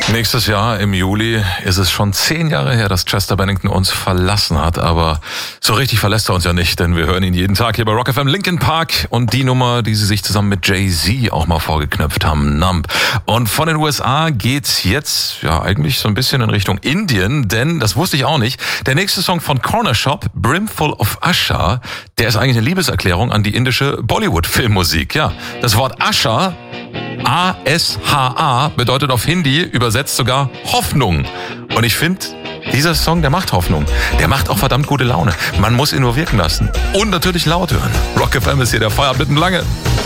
Nächstes Jahr im Juli ist es schon 10 Jahre her, dass Chester Bennington uns verlassen hat, aber so richtig verlässt er uns ja nicht, denn wir hören ihn jeden Tag hier bei Rock FM. Linkin Park und die Nummer, die sie sich zusammen mit Jay-Z auch mal vorgeknöpft haben, Numb. Und von den USA geht's jetzt ja eigentlich so ein bisschen in Richtung Indien, denn das wusste ich auch nicht. Der nächste Song von Corner Shop, Brimful of Asha, der ist eigentlich eine Liebeserklärung an die indische Bollywood-Filmmusik. Ja, das Wort Asha, A-S-H-A, bedeutet auf Hindi übersetzt sogar Hoffnung. Und ich finde, dieser Song, der macht Hoffnung. Der macht auch verdammt gute Laune. Man muss ihn nur wirken lassen. Und natürlich laut hören. Rock FM ist hier der Feierabend mitten lange.